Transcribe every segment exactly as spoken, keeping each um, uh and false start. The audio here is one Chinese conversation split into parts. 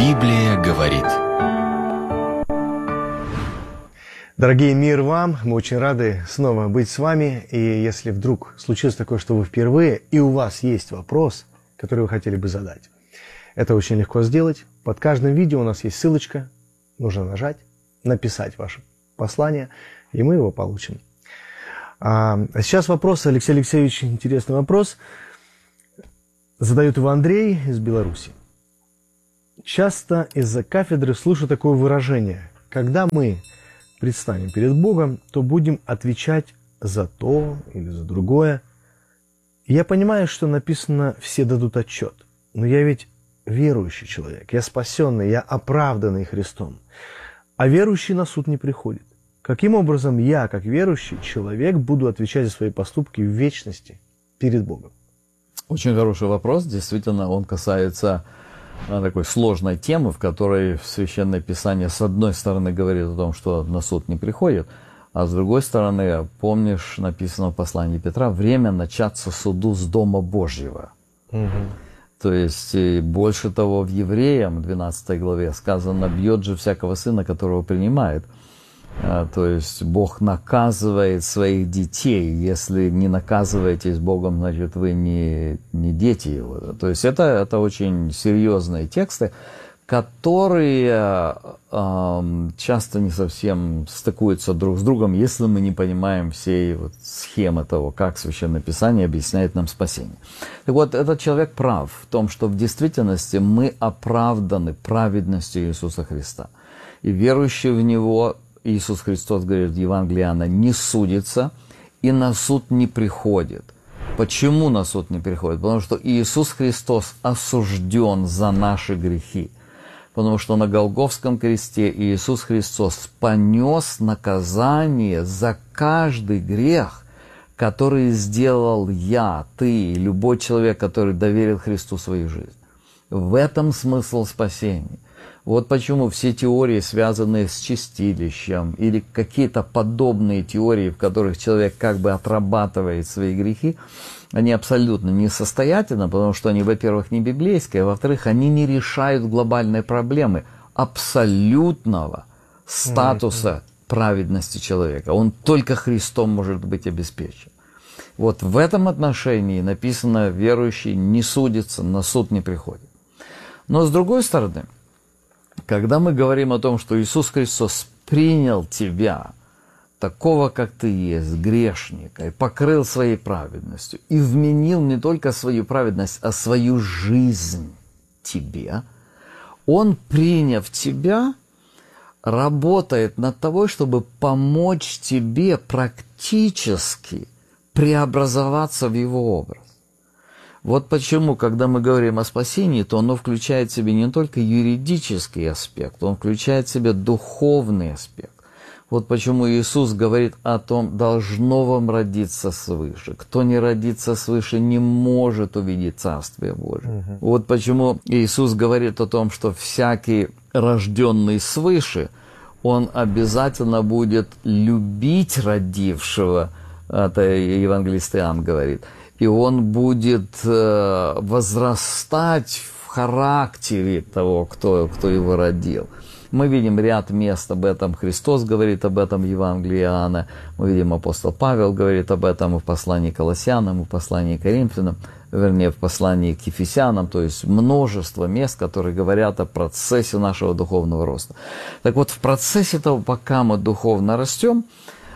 Библия говорит. Дорогие, мир вам! Мы очень рады снова быть с вами. И если вдруг случилось такое, что вы впервые, и у вас есть вопрос, который вы хотели бы задать, это очень легко сделать. Под каждым видео у нас есть ссылочка. Нужно нажать, написать ваше послание, и мы его получим. А сейчас вопрос, Алексей Алексеевич, интересный вопрос. Задает его Андрей из Беларуси. Часто из-за кафедры слышу такое выражение: когда мы предстанем перед Богом, то будем отвечать за то или за другое. Я понимаю, что написано «все дадут отчет», но я ведь верующий человек, я спасенный, я оправданный Христом, а верующий на суд не приходит. Каким образом я, как верующий человек, буду отвечать за свои поступки в вечности перед Богом? Очень хороший вопрос. Действительно, он касается а, такой сложной темы, в которой Священное Писание с одной стороны говорит о том, что на суд не приходит, а с другой стороны, помнишь, написано в послании Петра, время начаться суду с Дома Божьего. Угу. То есть, больше того, в Евреям, двенадцатой главе, сказано: «Бьет же всякого сына, которого принимает». То есть Бог наказывает своих детей. Если не наказываетесь Богом, значит, вы не, не дети Его. То есть это, это очень серьезные тексты, которые э, часто не совсем стыкуются друг с другом, если мы не понимаем всей вот схемы того, как Священное Писание объясняет нам спасение. Так вот, этот человек прав в том, что в действительности мы оправданы праведностью Иисуса Христа. И верующий в Него, Иисус Христос говорит в Евангелии Иоанна, не судится и на суд не приходит. Почему на суд не приходит? Потому что Иисус Христос осужден за наши грехи. Потому что на Голгофском кресте Иисус Христос понес наказание за каждый грех, который сделал я, ты, любой человек, который доверил Христу свою жизнь. В этом смысл спасения. Вот почему все теории, связанные с чистилищем, или какие-то подобные теории, в которых человек как бы отрабатывает свои грехи, они абсолютно несостоятельны, потому что они, во-первых, не библейские, а во-вторых, они не решают глобальной проблемы абсолютного статуса праведности человека. Он только Христом может быть обеспечен. Вот в этом отношении написано: верующий не судится, на суд не приходит. Но с другой стороны, когда мы говорим о том, что Иисус Христос принял тебя, такого, как ты есть, грешника, и покрыл своей праведностью, и вменил не только свою праведность, а свою жизнь тебе, Он, приняв тебя, работает над тобой, чтобы помочь тебе практически преобразоваться в Его образ. Вот почему, когда мы говорим о спасении, то оно включает в себя не только юридический аспект, он включает в себя духовный аспект. Вот почему Иисус говорит о том: должно вам родиться свыше. Кто не родится свыше, не может увидеть Царствие Божие. Угу. Вот почему Иисус говорит о том, что всякий рожденный свыше, он обязательно будет любить родившего, это евангелист Иоанн говорит, и он будет э, возрастать в характере того, кто, кто его родил. Мы видим ряд мест об этом. Христос говорит об этом в Евангелии Иоанна. Мы видим, апостол Павел говорит об этом и в послании к Колоссянам, и в послании к Коринфянам, вернее, в послании к Ефесянам. То есть множество мест, которые говорят о процессе нашего духовного роста. Так вот, в процессе того, пока мы духовно растем,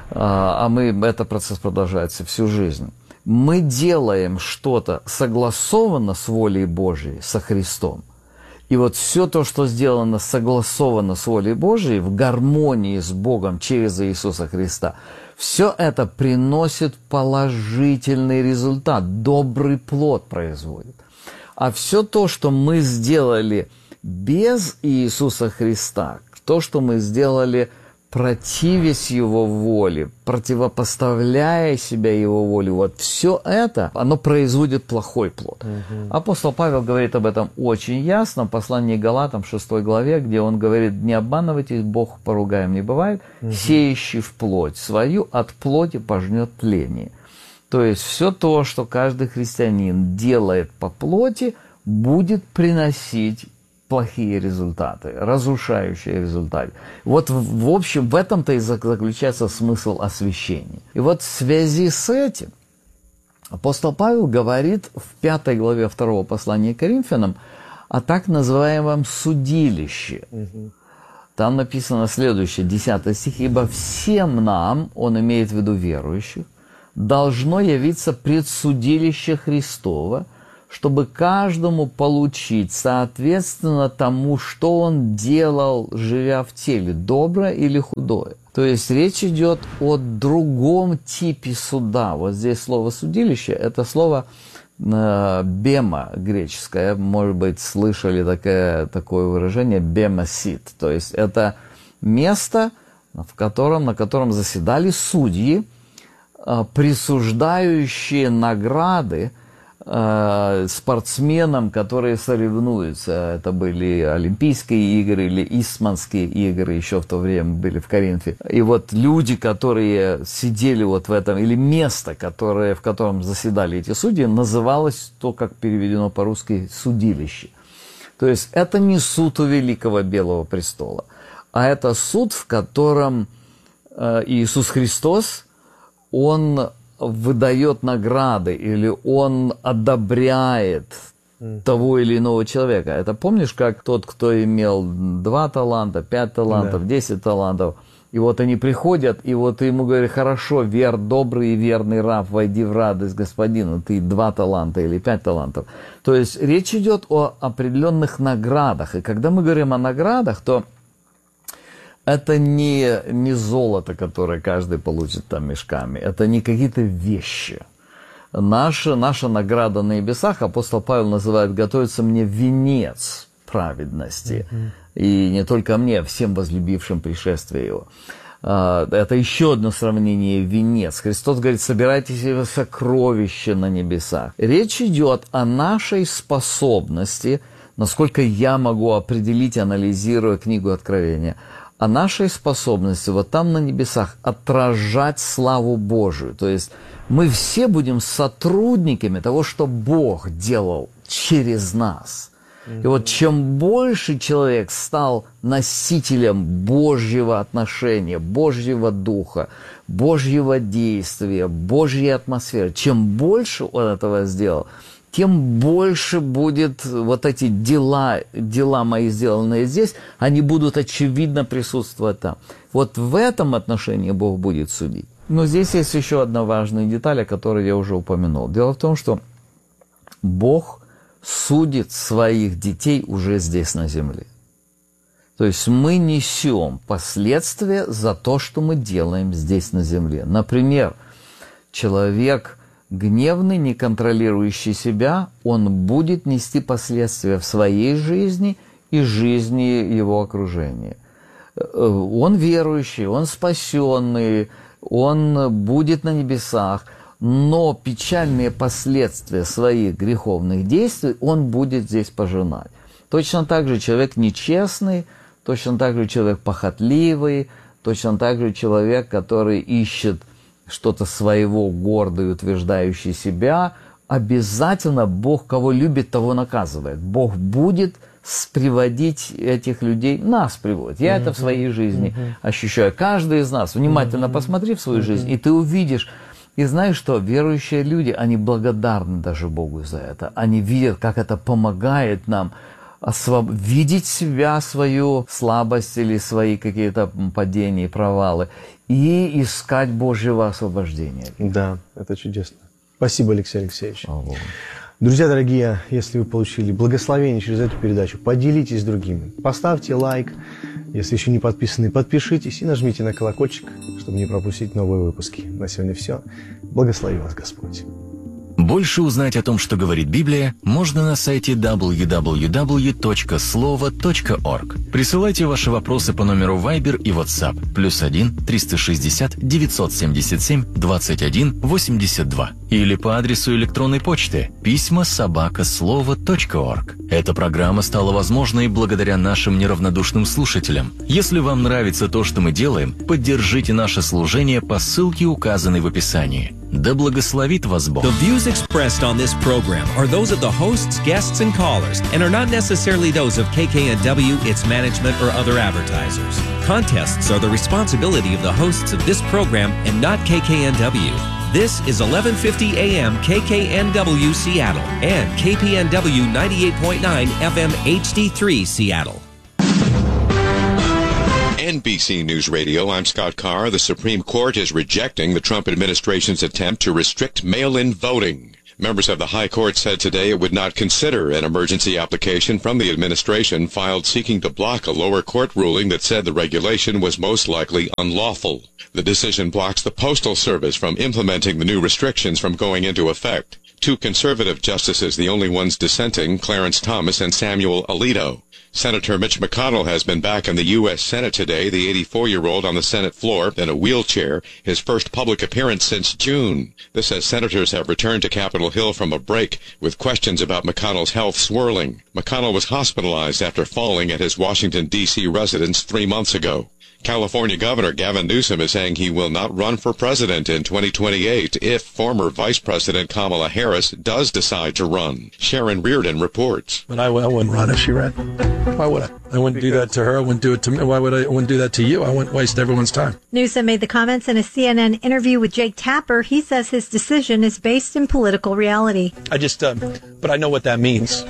а мы, этот процесс продолжается всю жизнь, мы делаем что-то согласованно с волей Божией, со Христом. И вот все то, что сделано согласованно с волей Божией, в гармонии с Богом через Иисуса Христа, все это приносит положительный результат, добрый плод производит. А все то, что мы сделали без Иисуса Христа, то, что мы сделали противясь Его воле, противопоставляя себя Его воле, вот все это, оно производит плохой плод. Угу. Апостол Павел говорит об этом очень ясно в послании к Галатам, шестой главе, где он говорит: не обманывайтесь, Бог поругаем не бывает, угу. сеющий в плоть свою от плоти пожнет тление. То есть все то, что каждый христианин делает по плоти, будет приносить плохие результаты, разрушающие результаты. Вот, в, в общем, в этом-то и заключается смысл освящения. И вот в связи с этим апостол Павел говорит в пятой главе второго послания к Коринфянам о так называемом судилище. Угу. Там написано следующее, десятый стих. «Ибо всем нам, он имеет в виду верующих, должно явиться предсудилище Христово, чтобы каждому получить соответственно тому, что он делал, живя в теле, доброе или худое». То есть речь идет о другом типе суда. Вот здесь слово «судилище» – это слово э, «бема» греческое. Может быть, слышали такое, такое выражение «бемасит». То есть это место, в котором, на котором заседали судьи, э, присуждающие награды э, спортсменам, которые соревнуются. Это были Олимпийские игры или Исманские игры, еще в то время были в Коринфе. И вот люди, которые сидели вот в этом, или место, которое, в котором заседали эти судьи, называлось то, как переведено по-русски, судилище. То есть это не суд у Великого Белого Престола, а это суд, в котором э, Иисус Христос, Он выдает награды или он одобряет mm. того или иного человека. Это помнишь, как тот, кто имел два таланта, пять талантов, десять да. талантов, и вот они приходят, и вот ему говорят: хорошо, вер, добрый и верный раб, войди в радость господина, ты два таланта или пять талантов. То есть речь идет о определенных наградах. И когда мы говорим о наградах, то это не, не золото, которое каждый получит там мешками, это не какие-то вещи. Наша, наша награда на небесах, апостол Павел называет, готовится мне венец праведности. Mm-hmm. И не только мне, а всем возлюбившим пришествие его. Это еще одно сравнение венец. Христос говорит: собирайте себе сокровища на небесах. Речь идет о нашей способности, насколько я могу определить, анализируя книгу Откровения, о нашей способности вот там на небесах отражать славу Божию. То есть мы все будем сотрудниками того, что Бог делал через нас. И вот чем больше человек стал носителем Божьего отношения, Божьего духа, Божьего действия, Божьей атмосферы, чем больше он этого сделал, тем больше будет вот эти дела, дела мои, сделанные здесь, они будут очевидно присутствовать там. Вот в этом отношении Бог будет судить. Но здесь есть еще одна важная деталь, о которой я уже упомянул. Дело в том, что Бог судит своих детей уже здесь на земле. То есть мы несем последствия за то, что мы делаем здесь на земле. Например, человек гневный, не контролирующий себя, он будет нести последствия в своей жизни и жизни его окружения. Он верующий, он спасенный, он будет на небесах, но печальные последствия своих греховных действий он будет здесь пожинать. Точно так же человек нечестный, точно так же человек похотливый, точно так же человек, который ищет что-то своего, гордый, утверждающий себя, обязательно Бог, кого любит, того наказывает. Бог будет приводить этих людей, нас приводит. Я mm-hmm. это в своей жизни mm-hmm. ощущаю. Каждый из нас, внимательно mm-hmm. посмотри в свою mm-hmm. жизнь, и ты увидишь. И знаешь что, верующие люди, они благодарны даже Богу за это. Они видят, как это помогает нам освоб... видеть себя, свою слабость или свои какие-то падения и провалы, и искать Божьего освобождения. Да, это чудесно. Спасибо, Алексей Алексеевич. Ого. Друзья дорогие, если вы получили благословение через эту передачу, поделитесь с другими. Поставьте лайк. Если еще не подписаны, подпишитесь и нажмите на колокольчик, чтобы не пропустить новые выпуски. На сегодня все. Благослови вас Господь. Больше узнать о том, что говорит Библия, можно на сайте дабл ю дабл ю дабл ю точка слово точка орг. Присылайте ваши вопросы по номеру Viber и WhatsApp плюс один триста шестьдесят девятьсот семьдесят семь двадцать один восемьдесят два или по адресу электронной почты письма собака слово точка орг. Эта программа стала возможной благодаря нашим неравнодушным слушателям. Если вам нравится то, что мы делаем, поддержите наше служение по ссылке, указанной в описании. Да благословит вас Бог. The views expressed on this program are those of the hosts, guests, and callers, and are not necessarily those of K K N W, its management, or other advertisers. Contests are the responsibility of the hosts of this program and not K K N W. This is eleven fifty A M K K N W Seattle and K P N W ninety-eight point nine F M H D three Seattle. N B C News Radio, I'm Scott Carr. The Supreme Court is rejecting the Trump administration's attempt to restrict mail-in voting. Members of the High Court said today it would not consider an emergency application from the administration filed seeking to block a lower court ruling that said the regulation was most likely unlawful. The decision blocks the Postal Service from implementing the new restrictions from going into effect. Two conservative justices, the only ones dissenting, Clarence Thomas and Samuel Alito. Senator Mitch McConnell has been back in the U S Senate today, the eighty-four-year-old on the Senate floor in a wheelchair, his first public appearance since June. This as senators have returned to Capitol Hill from a break with questions about McConnell's health swirling. McConnell was hospitalized after falling at his Washington, D C residence three months ago. California Governor Gavin Newsom is saying he will not run for president in twenty twenty-eight if former Vice President Kamala Harris does decide to run. Sharon Reardon reports. But I, I wouldn't run if she ran. Why would I? I wouldn't do that to her. I wouldn't do it to me. Why would I, I wouldn't do that to you? I wouldn't waste everyone's time. Newsom made the comments in a C N N interview with Jake Tapper. He says his decision is based in political reality. I just, um, but I know what that means.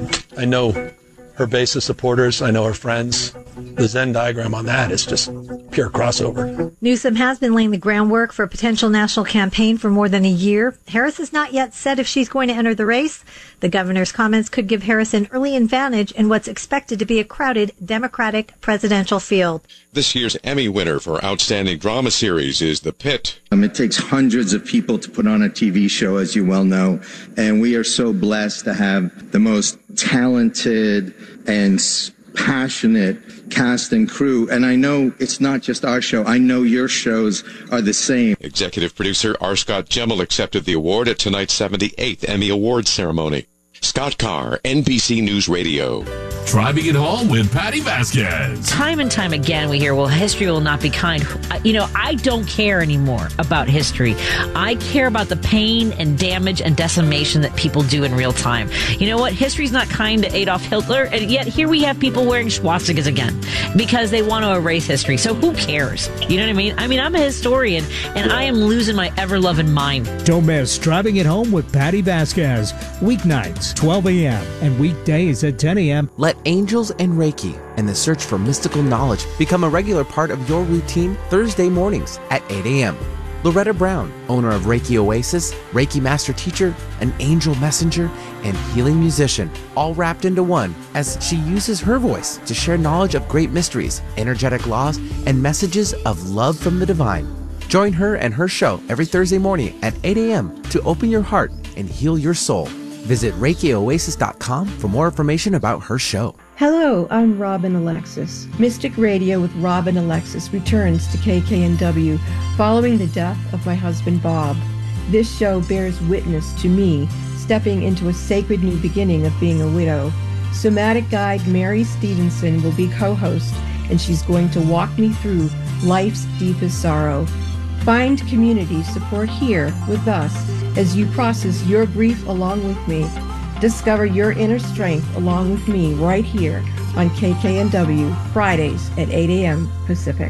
I know her base of supporters. I know her friends. The Venn diagram on that is just pure crossover. Newsom has been laying the groundwork for a potential national campaign for more than a year. Harris has not yet said if she's going to enter the race. The governor's comments could give Harris an early advantage in what's expected to be a crowded Democratic presidential field. This year's Emmy winner for Outstanding Drama Series is The Pit. Um, it takes hundreds of people to put on a T V show, as you well know, and we are so blessed to have the most talented and passionate cast and crew. And I know it's not just our show. I know your shows are the same. Executive producer R. Scott Gemmell accepted the award at tonight's seventy-eighth Emmy Awards ceremony. Scott Carr, N B C News Radio. Driving it home with Patty Vasquez. Time and time again we hear, well, history will not be kind. You know, I don't care anymore about history. I care about the pain and damage and decimation that people do in real time. You know what? History's not kind to Adolf Hitler, and yet here we have people wearing swastikas again because they want to erase history. So who cares? You know what I mean? I mean, I'm a historian, and I am losing my ever-loving mind. Don't miss Driving It Home with Patty Vasquez. Weeknights, twelve a.m. and weekdays at ten a.m. Let angels and Reiki and the search for mystical knowledge become a regular part of your routine Thursday mornings at eight a.m. Loretta Brown, owner of Reiki Oasis, Reiki Master Teacher, an angel messenger, and healing musician, all wrapped into one as she uses her voice to share knowledge of great mysteries, energetic laws, and messages of love from the divine. Join her and her show every Thursday morning at eight a.m. to open your heart and heal your soul. Visit Reiki Oasis dot com for more information about her show. Hello, I'm Robin Alexis. Mystic Radio with Robin Alexis returns to K K N W following the death of my husband Bob. This show bears witness to me stepping into a sacred new beginning of being a widow. Somatic guide Mary Stevenson will be co-host, and she's going to walk me through life's deepest sorrow. Find community support here with us as you process your grief along with me. Discover your inner strength along with me right here on K K N W, Fridays at eight a.m. Pacific.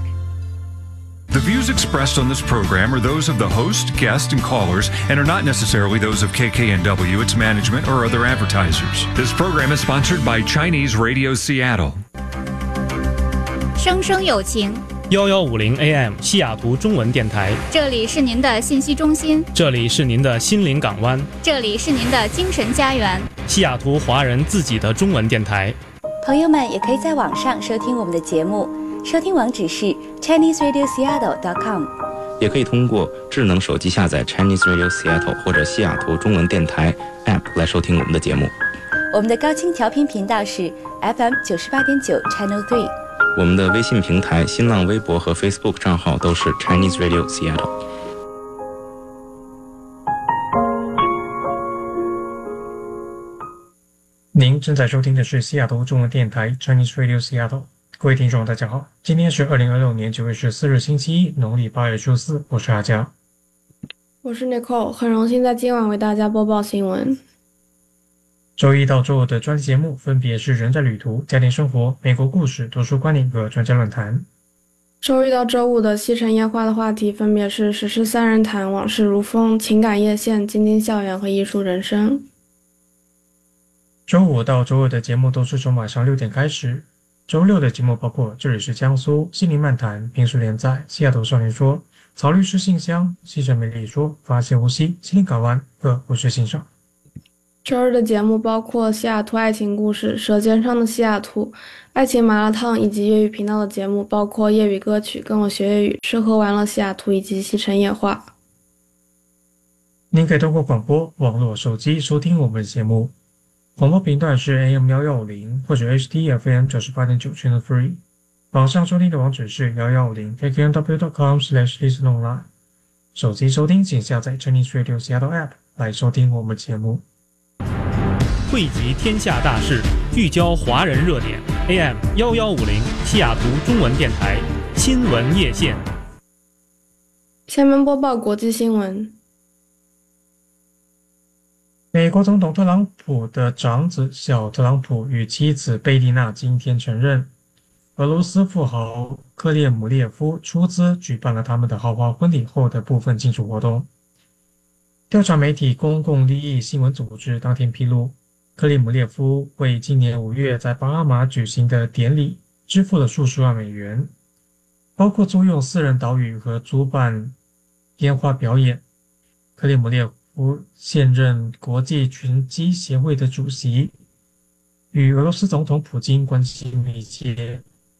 The views expressed on this program are those of the host, guest, and callers and are not necessarily those of K K N W, its management, or other advertisers. This program is sponsored by Chinese Radio Seattle. 生生有情幺幺五零 A M 西雅图中文电台， 这里是您的信息中心， 这里是您的心灵港湾， 这里是您的精神家园， 西雅图华人自己的中文电台。 朋友们也可以在网上收听我们的节目，收听网址是 Chinese Radio Seattle dot com， 也可以通过智能手机下载 Chinese Radio Seattle 或者西雅图中文电台 App 来收听我们的节目。 我们的高清调频频道是 F M 九十八点九 Channel three。 我们的微信平台、新浪微博和 Facebook 账号都是 Chinese Radio Seattle。 您正在收听的是西雅图中文电台 Chinese Radio Seattle。各位听众，大家好，今天是二零二六年九月十四日星期一，农历八月初四，我是阿佳。 我是 Nicole， 很荣幸在今晚为大家播报新闻。 周一到周五的专题节目分别是人在旅途、家庭生活、美国故事、读书观点和专家论坛。 周一到周五的西城夜话的话题分别是时事三人谈、往事如风、情感夜线、京津校园和艺术人生。 周五到周二的节目都是从晚上六点开始。周六的节目包括这里是江苏、心灵漫谈、评书连载、西雅图少年说、曹律师信箱、西城美丽说、发现呼吸、心灵港湾和故事欣赏。 周二的节目包括西雅图爱情故事、舌尖上的西雅图、爱情麻辣烫以及粤语频道的节目，包括粤语歌曲、跟我学粤语、吃喝玩乐西雅图以及西城夜话。 您可以通过广播、网络、手机收听我们的节目。广播频段是 A M 一一五零 或者 H D F M 九十八点九 Channel three。网上收听的网址是一一五零 K K N W dot com slash listen online。手机收听请下载 Chinese Radio Seattle App 来收听我们节目。 汇集天下大事，聚焦华人热点。A M 一一五零西雅图中文电台新闻夜线。 下面播报国际新闻。 美国总统特朗普的长子小特朗普与妻子贝蒂娜今天承认，俄罗斯富豪克列姆列夫出资举办了他们的豪华婚礼后的部分庆祝活动。调查媒体公共利益新闻组织当天披露，克列姆列夫为今年五月在巴哈马举行的典礼支付了数十万美元，包括租用私人岛屿和主办烟花表演。克列姆列夫现任国际拳击协会的主席，与俄罗斯总统普京关系密切。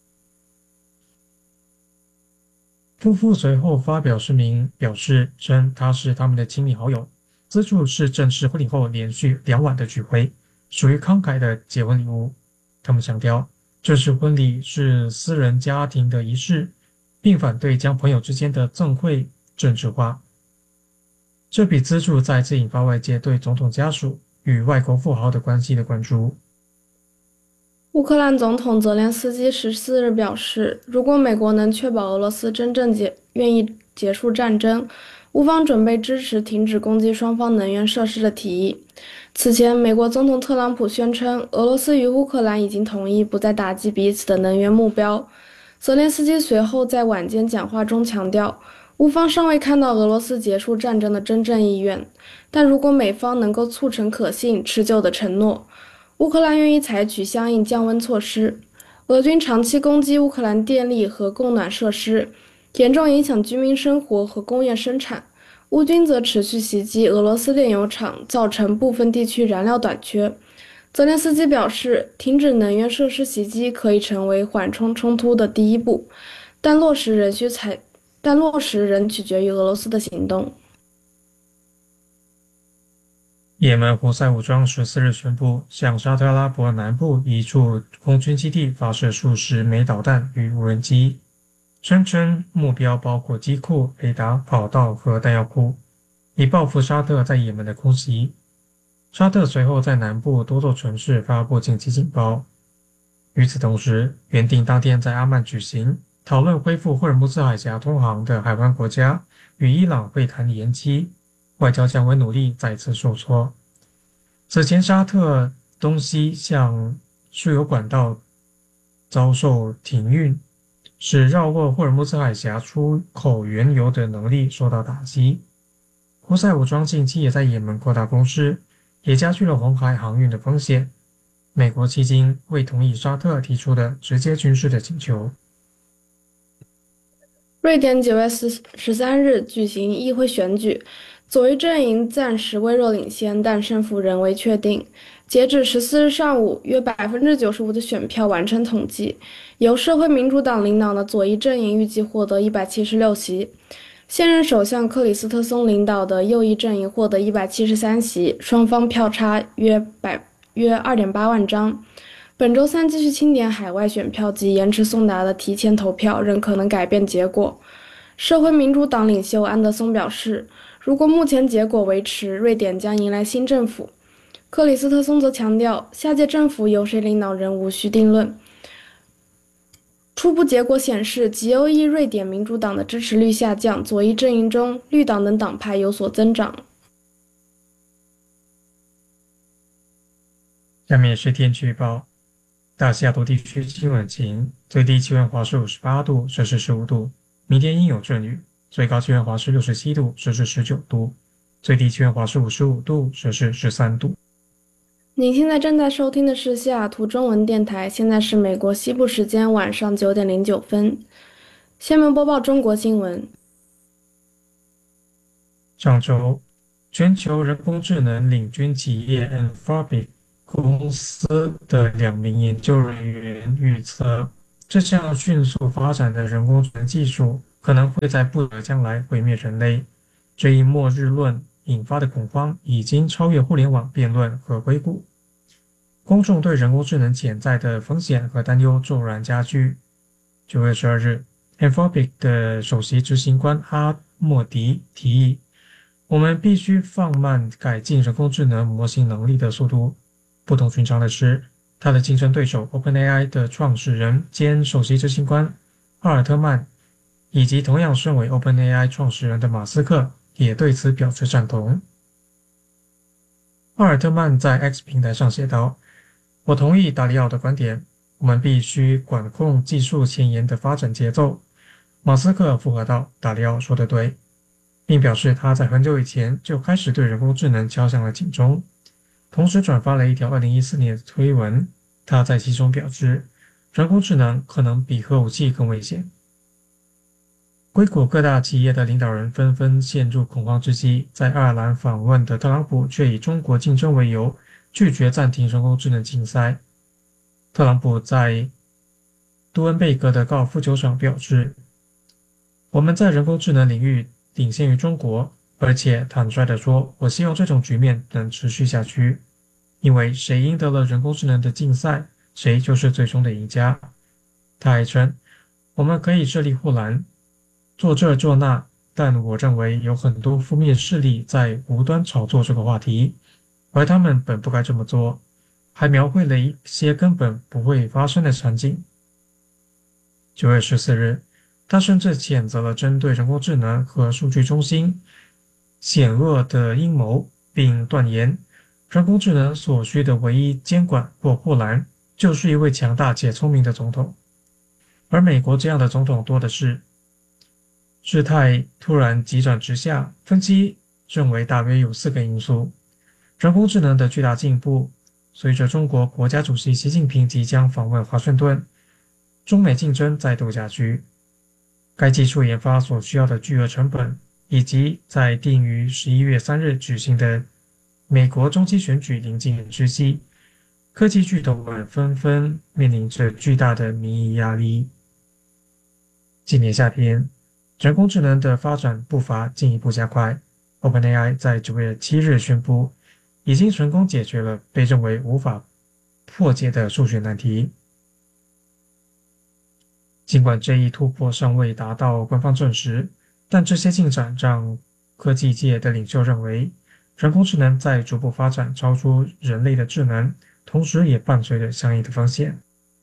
夫妇随后发表声明，表示称他是他们的亲密好友，资助是正式婚礼后连续两晚的聚会，属于慷慨的结婚礼物。他们强调，这次婚礼是私人家庭的仪式，并反对将朋友之间的赠会政治化。这笔资助再次引发外界对总统家属与外国富豪的关系的关注。 乌克兰总统泽连斯基十四日表示，如果美国能确保俄罗斯真正结愿意结束战争，乌方准备支持停止攻击双方能源设施的提议。此前，美国总统特朗普宣称，俄罗斯与乌克兰已经同意不再打击彼此的能源目标。泽连斯基随后在晚间讲话中强调，乌方尚未看到俄罗斯结束战争的真正意愿，但如果美方能够促成可信、持久的承诺，乌克兰愿意采取相应降温措施。俄军长期攻击乌克兰电力和供暖设施，严重影响居民生活和工业生产。乌军则持续袭击俄罗斯炼油厂，造成部分地区燃料短缺。泽连斯基表示，停止能源设施袭击可以成为缓冲冲突的第一步，但落实仍需采，但落实仍取决于俄罗斯的行动。 也门胡塞武装十四日宣布，向沙特阿拉伯南部一处空军基地发射数十枚导弹与无人机，声称目标包括机库、雷达、跑道和弹药库，以报复沙特在也门的空袭。沙特随后在南部多座城市发布紧急警报。与此同时，原定当天在阿曼举行讨论恢复霍尔木兹海峡通航的海湾国家与伊朗会谈延期，外交降温努力再次受挫。此前沙特东西向输油管道遭受停运，使绕过霍尔木兹海峡出口原油的能力受到打击。胡塞武装近期也在也门扩大攻势，也加剧了红海航运的风险。美国迄今未同意沙特提出的直接军事的请求。 瑞典九月十三日举行议会选举，左翼阵营暂时微弱领先，但胜负仍未确定。截止十四日上午，约 百分之九十五 的选票完成统计，由社会民主党领导的左翼阵营预计获得一百七十六席，现任首相克里斯特松领导的右翼阵营获得一百七十三席，双方票差约百约 二点八万张。本周三继续清点海外选票及延迟送达的提前投票，仍可能改变结果。社会民主党领袖安德松表示，如果目前结果维持，瑞典将迎来新政府。克里斯特松则强调，下届政府由谁领导仍无需定论。 初步结果显示，极右翼瑞典民主党的支持率下降，左翼阵营中绿党等党派有所增长。 下面是天气预报。大西雅图地区今晚晴，最低气温华氏五十八度，摄氏十五度。明天阴有阵雨，最高气温华氏六十七度，摄氏十九度。最低气温华氏五十五度，摄氏十三度。 您现在正在收听的是西雅图中文电台，现在是美国西部时间晚上九点零九分。下面播报中国新闻。 上周，全球人工智能领军企业 Anthropic 公司的两名研究人员预测，这项迅速发展的人工智能技术可能会在不久的将来毁灭人类。这一末日论引发的恐慌已经超越互联网辩论和硅谷，公众对人工智能潜在的风险和担忧骤然加剧。九月十二日 Anthropic 的首席执行官阿莫迪提议，我们必须放慢改进人工智能模型能力的速度。不同寻常的是，他的竞争对手 OpenAI 的创始人兼首席执行官阿尔特曼，以及同样身为 OpenAI 创始人的马斯克也对此表示赞同。阿尔特曼在 X 平台上写道，我同意达里奥的观点，我们必须管控技术前沿的发展节奏。马斯克附和道，达里奥说得对，并表示他在很久以前就开始对人工智能敲响了警钟，同时转发了一条二零一四年的推文，他在其中表示，人工智能可能比核武器更危险。硅谷各大企业的领导人纷纷陷入恐慌之际，在爱尔兰访问的特朗普却以中国竞争为由，拒绝暂停人工智能竞赛。特朗普在杜恩贝格的高尔夫球场表示，我们在人工智能领域领先于中国，而且坦率地说，我希望这种局面能持续下去，因为谁赢得了人工智能的竞赛，谁就是最终的赢家。他还称，我们可以设立护栏，做这做那，但我认为有很多负面势力在无端炒作这个话题，而他们本不该这么做，还描绘了一些根本不会发生的场景。九月十四日，他甚至谴责了针对人工智能和数据中心险恶的阴谋，并断言人工智能所需的唯一监管或护栏就是一位强大且聪明的总统，而美国这样的总统多的是。事态突然急转直下，分析认为大约有四个因素：人工智能的巨大进步，随着中国国家主席习近平即将访问华盛顿，中美竞争再度加剧，该技术研发所需要的巨额成本，以及在定于十一月三日举行的美国中期选举临近之际，科技巨头们纷纷面临着巨大的民意压力。今年夏天，人工智能的发展步伐进一步加快。OpenAI 在九月七日宣布，已经成功解决了被认为无法破解的数学难题。尽管这一突破尚未达到官方证实，但这些进展让科技界的领袖认为，人工智能在逐步发展超出人类的智能，同时也伴随着相应的风险。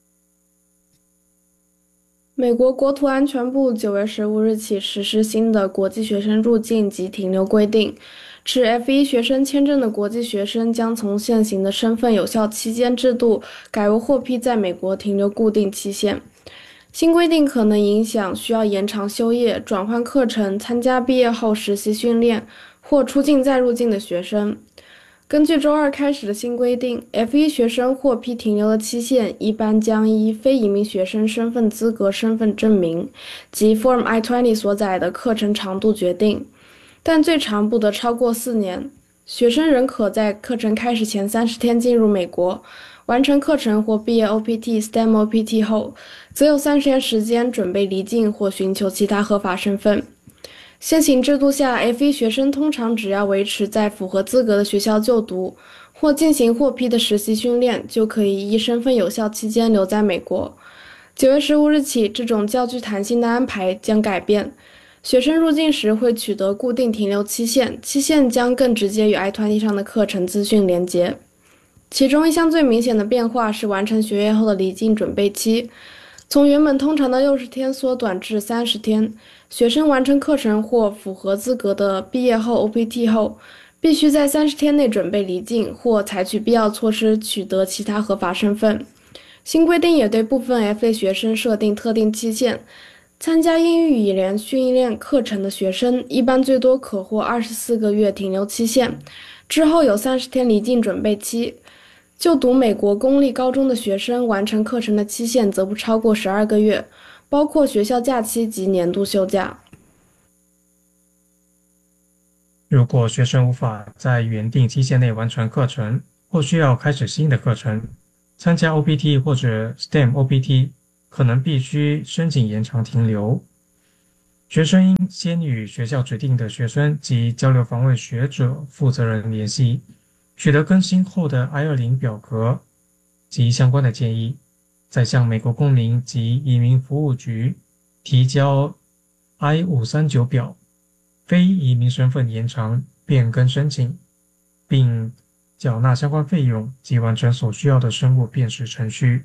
美国国土安全部九月十五日起实施新的国际学生入境及停留规定，持 F 一 学生签证的国际学生将从现行的身份有效期间制度改为获批在美国停留固定期限。新规定可能影响需要延长修业、转换课程、参加毕业后实习训练或出境再入境的学生。根据周二开始的新规定， F 一 学生获批停留的期限一般将依非移民学生身份资格身份证明及 Form I 二十 所载的课程长度决定，但最长不得超过四年。学生仍可在课程开始前三十天进入美国，完成课程或毕业 O P T、S T E M O P T 后，则有三十天时间准备离境或寻求其他合法身份。现行制度下 ，F 一 学生通常只要维持在符合资格的学校就读，或进行获批的实习训练，就可以依身份有效期间留在美国。九月十五日起，这种较具弹性的安排将改变。学生入境时会取得固定停留期限，期限将更直接与 I 二十 上的课程资讯连结。其中一项最明显的变化是完成学业后的离境准备期。 从原本通常的六十天缩短至三十天。学生完成课程或符合资格的毕业后 O P T 后，必须在三十天内准备离境或采取必要措施取得其他合法身份。新规定也对部分 F 类学生设定特定期限。参加英语语言训练课程的学生一般最多可获二十四个月停留期限，之后有三十天离境准备期。就读美国公立高中的学生完成课程的期限则不超过十二个月，包括学校假期及年度休假。 如果学生无法在原定期限内完成课程，或需要开始新的课程，参加 O P T 或者 S T E M O P T 可能必须申请延长停留。学生应先与学校指定的学生及交流访问学者负责人联系，取得更新后的 I 二零 表格及相关的建议，再向美国公民及移民服务局提交 I 五三九 表非移民身份延长变更申请，并缴纳相关费用及完成所需要的生物辨识程序。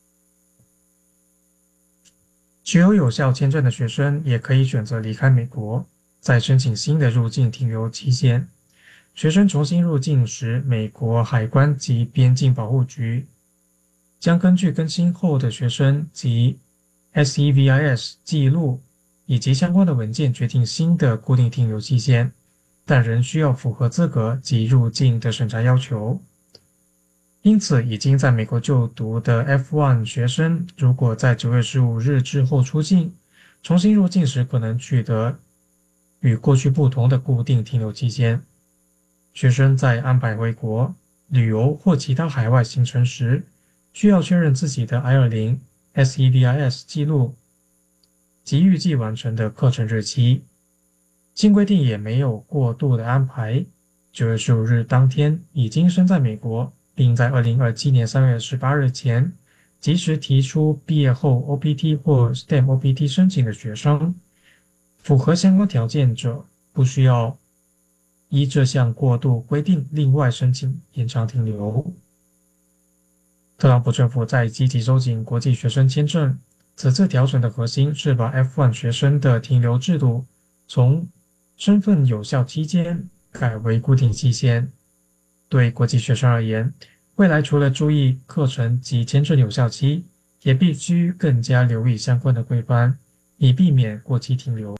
持有有效签证的学生也可以选择离开美国，再申请新的入境停留期限。学生重新入境时，美国海关及边境保护局将根据更新后的学生及 S E V I S 记录以及相关的文件决定新的固定停留期限，但仍需要符合资格及入境的审查要求。因此，已经在美国就读的 F 一 学生，如果在九月十五日之后出境，重新入境时可能取得与过去不同的固定停留期限。学生在安排回国、旅游或其他海外行程时，需要确认自己的 I 二零 S E V I S 记录及预计完成的课程日期。新规定也没有过度的安排，九月十五日当天已经身在美国，并在二零二七年三月十八日前及时提出毕业后 O P T 或 S T E M O P T 申请的学生，符合相关条件者不需要依这项过渡规定另外申请延长停留。特朗普政府在积极收紧国际学生签证，此次调整的核心是把 F 一 学生的停留制度从身份有效期间改为固定期限。对国际学生而言，未来除了注意课程及签证有效期，也必须更加留意相关的规范，以避免过期停留。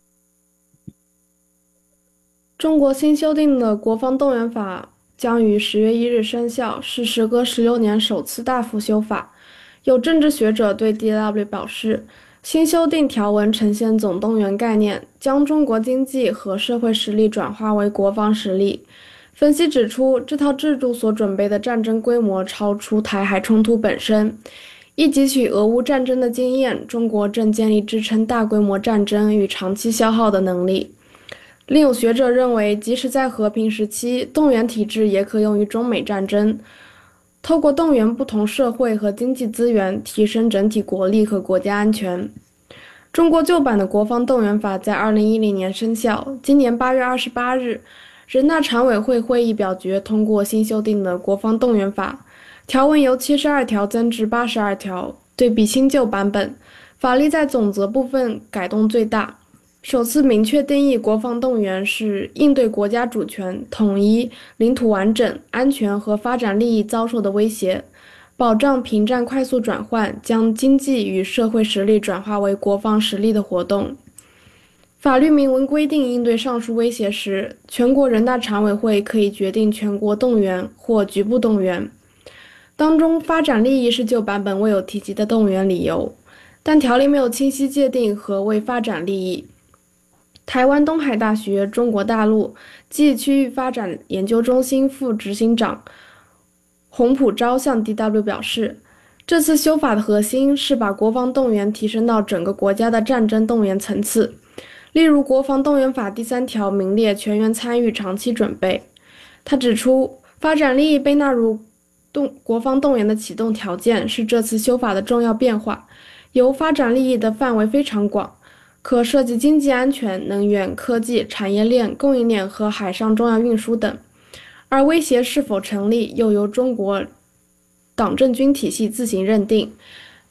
中国新修订的国防动员法将于十月一日生效，是时隔十六年首次大幅修法。有政治学者对 D W 表示，新修订条文呈现总动员概念，将中国经济和社会实力转化为国防实力。分析指出，这套制度所准备的战争规模超出台海冲突本身。一汲取俄乌战争的经验，中国正建立支撑大规模战争与长期消耗的能力。另有学者认为，即使在和平时期，动员体制也可用于中美战争，透过动员不同社会和经济资源，提升整体国力和国家安全。中国旧版的国防动员法在二零一零年生效，今年八月二十八日，人大常委会会议表决通过新修订的国防动员法，条文由七十二条增至八十二条。对比新旧版本，法律在总则部分改动最大，首次明确定义国防动员是应对国家主权、统一、领土完整、安全和发展利益遭受的威胁，保障平战快速转换，将经济与社会实力转化为国防实力的活动。法律明文规定，应对上述威胁时，全国人大常委会可以决定全国动员或局部动员。当中，发展利益是旧版本未有提及的动员理由，但条例没有清晰界定何谓发展利益。台湾东海大学中国大陆暨区域发展研究中心副执行长洪普昭向 D W 表示，这次修法的核心是把国防动员提升到整个国家的战争动员层次。例如，国防动员法第三条名列全员参与长期准备。他指出，发展利益被纳入动国防动员的启动条件是这次修法的重要变化，由发展利益的范围非常广，可涉及经济安全、能源、科技、产业链、供应链和海上重要运输等。而威胁是否成立，又由中国党政军体系自行认定。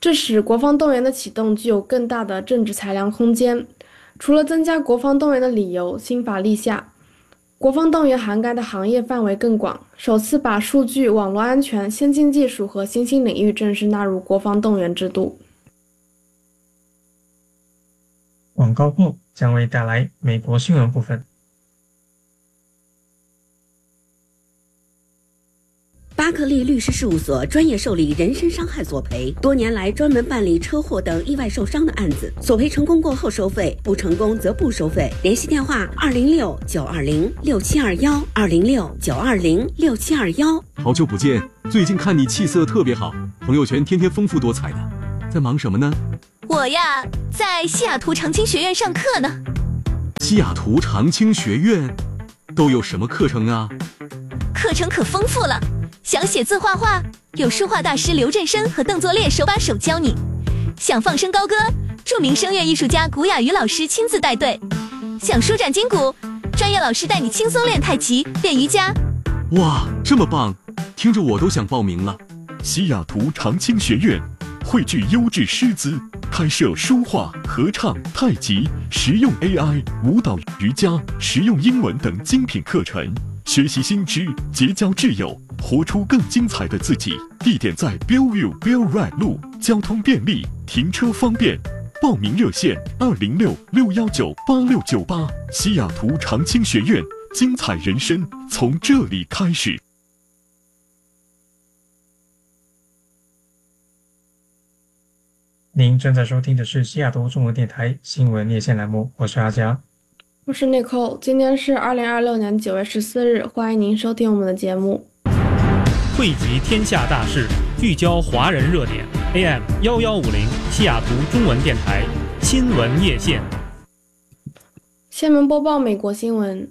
这使国防动员的启动具有更大的政治裁量空间。除了增加国防动员的理由，新法立下，国防动员涵盖的行业范围更广，首次把数据、网络安全、先进技术和新兴领域正式纳入国防动员制度。 广告后将为带来美国新闻部分。 巴克利律师事务所专业受理人身伤害索赔，多年来专门办理车祸等意外受伤的案子，索赔成功过后收费，不成功则不收费。联系电话：二零六九二零六七二幺，二零六九二零六七二幺。 好久不见，最近看你气色特别好，朋友圈天天丰富多彩的，在忙什么呢？ 我呀，在西雅图长青学院上课呢。 西雅图长青学院都有什么课程啊？ 课程可丰富了。想写字画画，有书画大师刘振生和邓作烈手把手教你；想放声高歌，著名声乐艺术家古雅瑜老师亲自带队；想舒展筋骨，专业老师带你轻松练太极、练瑜伽。 哇，这么棒，听着我都想报名了。西雅图长青学院汇聚优质师资，开设书画、合唱、太极、实用 A I、舞蹈、瑜伽、实用英文等精品课程。学习新知，结交挚友，活出更精彩的自己。地点在 Bellevue Bell Ride 路，交通便利，停车方便。报名热线：二零六六幺九八六九八。西雅图长青学院，精彩人生从这里开始。 您正在收听的是西雅图中文电台新闻连线栏目，我是阿佳。 我是 Nicole， 今天是二零二六年九月十四日，欢迎您收听我们的节目。 汇集天下大事，聚焦华人热点 ，A M 一一五零西雅图中文电台新闻夜线。 下面播报美国新闻。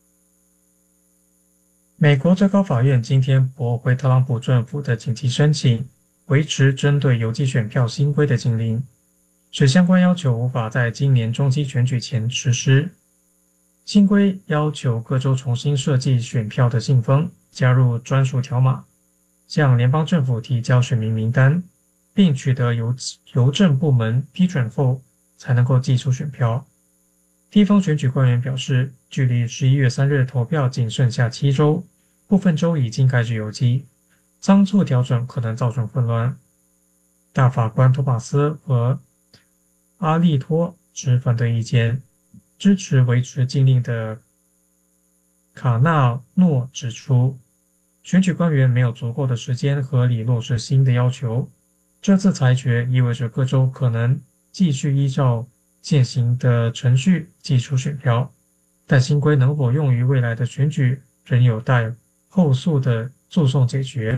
美国最高法院今天驳回特朗普政府的紧急申请，维持针对邮寄选票新规的禁令，使相关要求无法在今年中期选举前实施。新规要求各州重新设计选票的信封，加入专属条码，向联邦政府提交选民名单，并取得邮邮政部门批准后才能够寄出选票。地方选举官员表示，距离十一月三日投票仅剩下七周，部分州已经开始邮寄，仓促调整可能造成混乱。大法官托马斯和阿利托持反对意见，支持维持禁令的卡纳诺指出，选举官员没有足够的时间合理落实新的要求。这次裁决意味着各州可能继续依照现行的程序寄出选票，但新规能否用于未来的选举仍有待后诉的诉讼解决。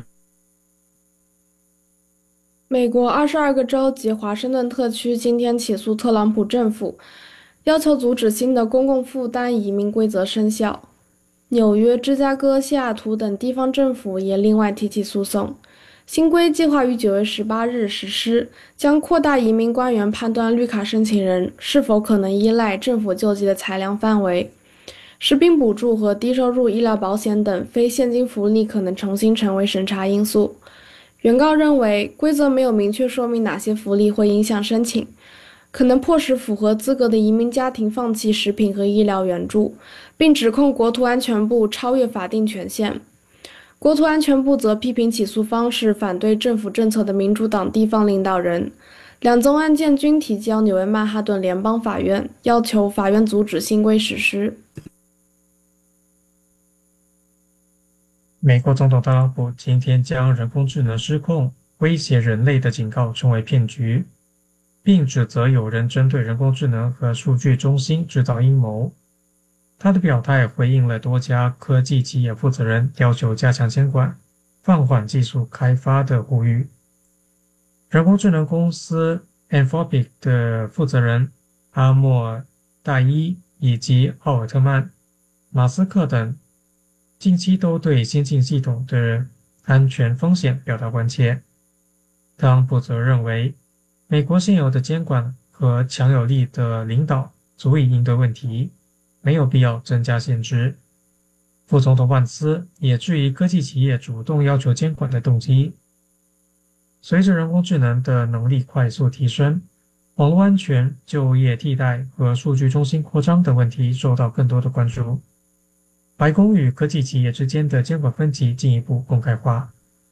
美国二十二个州及华盛顿特区今天起诉特朗普政府，要求阻止新的公共负担移民规则生效。纽约、芝加哥、西雅图等地方政府也另外提起诉讼。新规计划于九月十八日实施，将扩大移民官员判断绿卡申请人是否可能依赖政府救济的裁量范围。食品补助和低收入医疗保险等非现金福利可能重新成为审查因素。原告认为，规则没有明确说明哪些福利会影响申请，可能迫使符合资格的移民家庭放弃食品和医疗援助，并指控国土安全部超越法定权限。国土安全部则批评起诉方是反对政府政策的民主党地方领导人。两宗案件均提交纽约曼哈顿联邦法院，要求法院阻止新规实施。 美国总统特朗普今天将人工智能失控、威胁人类的警告称为骗局，并指责有人针对人工智能和数据中心制造阴谋。他的表态回应了多家科技企业负责人要求加强监管、放缓技术开发的呼吁。人工智能公司 Anthropic 的负责人阿莫大伊以及奥尔特曼、马斯克等近期都对先进系统的安全风险表达关切。特朗普则认为，美国现有的监管和强有力的领导足以应对问题，没有必要增加限制。副总统万斯也质疑科技企业主动要求监管的动机。 随着人工智能的能力快速提升，网络安全、就业替代和数据中心扩张等问题受到更多的关注。白宫与科技企业之间的监管分歧进一步公开化。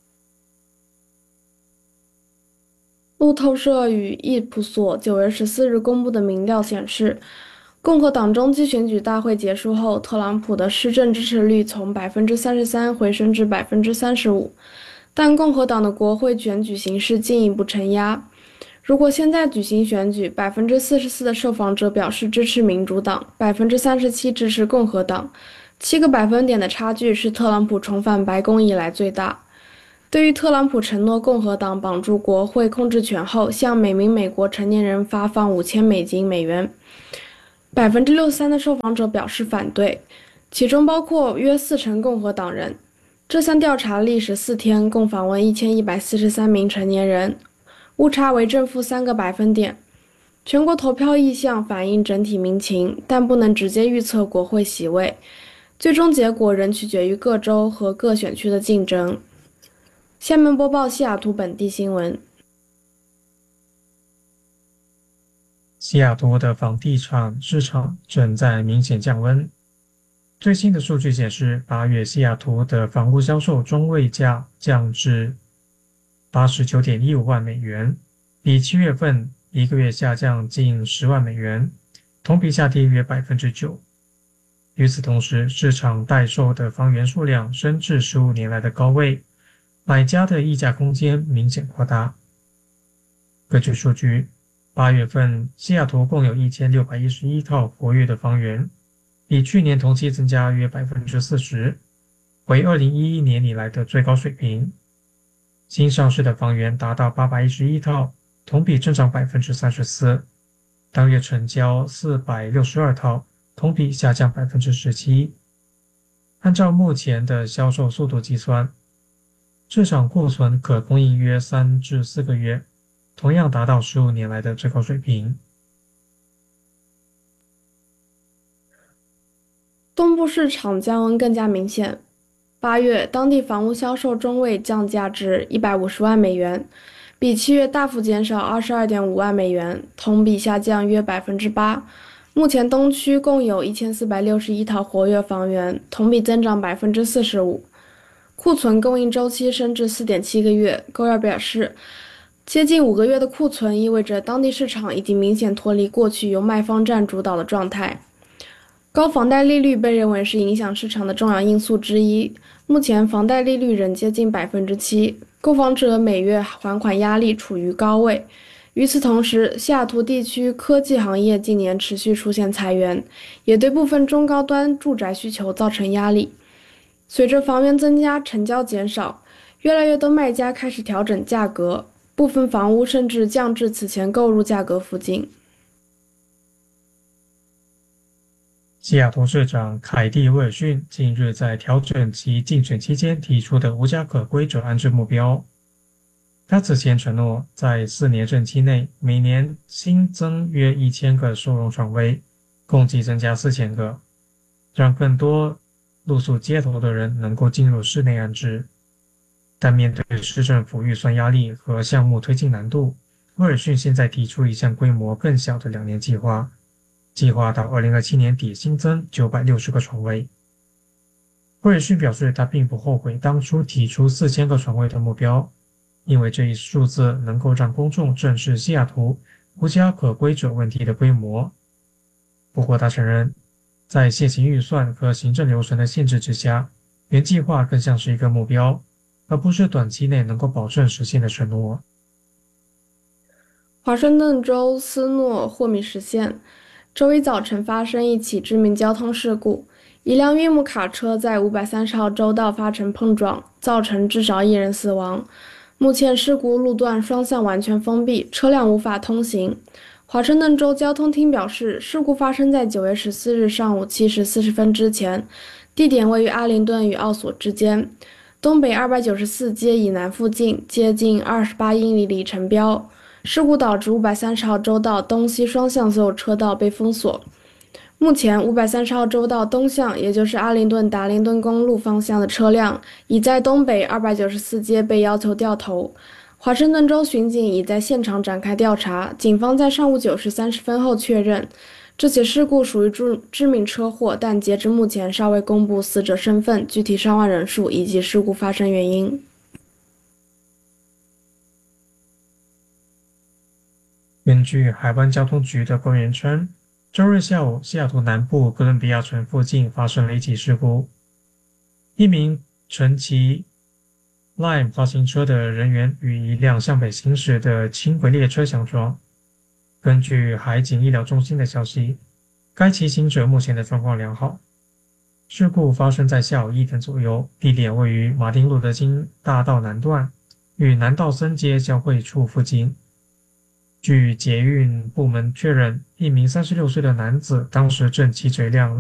路透社与易普索九月十四日公布的民调显示，共和党中期选举大会结束后，特朗普的施政支持率从百分之三十三回升至百分之三十五，但共和党的国会选举形势进一步承压。如果现在举行选举，百分之四十四的受访者表示支持民主党，百分之三十七支持共和党，七个百分点的差距是特朗普重返白宫以来最大。对于特朗普承诺共和党绑住国会控制权后，向每名美国成年人发放五千美金美元，百分之六十三的受访者表示反对，其中包括约四成共和党人。这项调查历时四天，共访问一千一百四十三名成年人，误差为正负三个百分点。全国投票意向反映整体民情，但不能直接预测国会席位，最终结果仍取决于各州和各选区的竞争。下面播报西雅图本地新闻。 西雅图的房地产市场正在明显降温。最新的数据显示，八月西雅图的房屋销售中位价降至 八十九点一五万美元，比七月份一个月下降近十万美元，同比下跌约 百分之九。 与此同时，市场待售的房源数量升至十五年来的高位，买家的议价空间明显扩大。根据数据，八月份西雅图共有一千六百一十一套活跃的房源，比去年同期增加约 百分之四十， 为二零一一年以来的最高水平。新上市的房源达到八百一十一套，同比增长 百分之三十四， 当月成交四百六十二套，同比下降 百分之十七。 按照目前的销售速度计算，市场库存可供应约三至四个月，同样达到十五年来的最高水平。 东部市场降温更加明显。八月，当地房屋销售中位降价至一百五十万美元，比七月大幅减少 二十二点五万美元，同比下降约 百分之八。目前东区共有一千四百六十一套活跃房源，同比增长 百分之四十五。库存供应周期升至 四点七个月。高尔表示，接近五个月的库存意味着当地市场已经明显脱离过去由卖方占主导的状态。高房贷利率被认为是影响市场的重要因素之一，目前房贷利率仍接近 百分之七， 购房者每月还款压力处于高位。与此同时，西雅图地区科技行业近年持续出现裁员，也对部分中高端住宅需求造成压力。随着房源增加，成交减少，越来越多卖家开始调整价格，部分房屋甚至降至此前购入价格附近。 西雅图市长凯蒂·威尔逊近日在调整其竞选期间提出的无家可归者安置目标。他此前承诺，在四年任期内每年新增约一千个收容床位，共计增加四千个，让更多露宿街头的人能够进入室内安置。但面对市政府预算压力和项目推进难度，威尔逊现在提出一项规模更小的两年计划，计划到二零二七年底新增九百六十个床位。威尔逊表示，他并不后悔当初提出四千个床位的目标，因为这一数字能够让公众正视西雅图无家可归者问题的规模。不过他承认，在现行预算和行政流程的限制之下，原计划更像是一个目标，而不是短期内能够保证实现的承诺。 华盛顿州斯诺霍米什县周一早晨发生一起致命交通事故，一辆运木卡车在五百三十号州道发生碰撞，造成至少一人死亡。目前事故路段双向完全封闭，车辆无法通行。华盛顿州交通厅表示，事故发生在九月十四日上午七时四十分之前，地点位于阿灵顿与奥索之间，东北二百九十四街以南附近，接近二十八英里里程标。事故导致五百三十号州道东西双向所有车道被封锁。目前五百三十号州道东向，也就是阿灵顿达灵顿公路方向的车辆已在东北二百九十四街被要求掉头。 华盛顿州巡警已在现场展开调查，警方在上午九时三十分后确认，这起事故属于致致命车祸，但截至目前尚未公布死者身份、具体伤亡人数以及事故发生原因。 根据海湾交通局的官员称，周日下午，西雅图南部哥伦比亚城附近发生了一起事故，一名乘骑 Lime 发行车的人员与一辆向北行驶的轻轨列车相撞。根据海警医疗中心的消息，该骑行者目前的状况良好。事故发生在下午一点左右，地点位于马丁路德金大道南段与南道森街交汇处附近。据捷运部门确认，一名三十六岁的男子当时正骑着一辆